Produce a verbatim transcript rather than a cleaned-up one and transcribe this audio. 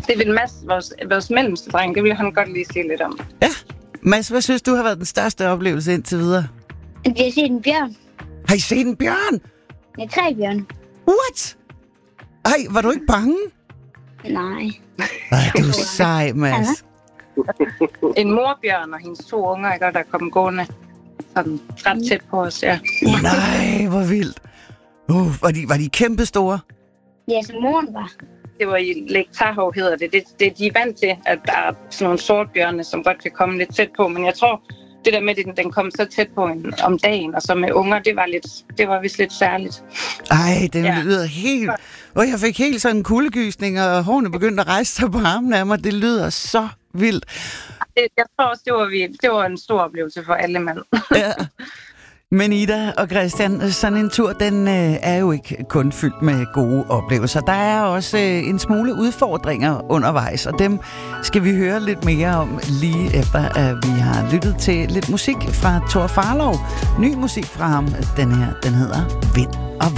Det vil Mads, vores, vores mellemste dreng, det vil han godt lige sige lidt om. Ja. Mads, hvad synes du har været den største oplevelse indtil videre? Vi har set en bjørn. Har I set en bjørn? Ja, tre bjørn. What? Ej, var du ikke bange? Nej. Ej, du er sej, Mads. En morbjørn og hendes to unger, ikke, der kom gående sådan ret tæt på os, ja. Nej, hvor vildt. Uh, var, de, var de kæmpe store? Ja, som moren var. Det var i Lake Tahoe, hedder det. det. Det de er vant til, at der er sådan nogle sortbjørne, som godt kan komme lidt tæt på. Men jeg tror, det der med, at den kom så tæt på en, om dagen, og så med unger, det var, lidt, det var vist lidt særligt. Ej, den ja. lyder helt... Og jeg fik helt sådan en kuldegysning, og hårene begyndte at rejse sig på armen af mig. Det lyder så vildt. Det, jeg tror også, det var, vi, det var en stor oplevelse for alle mand. Ja. Men Ida og Christian, sådan en tur, den øh, er jo ikke kun fyldt med gode oplevelser. Der er også øh, en smule udfordringer undervejs, og dem skal vi høre lidt mere om lige efter, at vi har lyttet til lidt musik fra Thor Farlov. Ny musik fra ham, den her, den hedder Vind og Vand.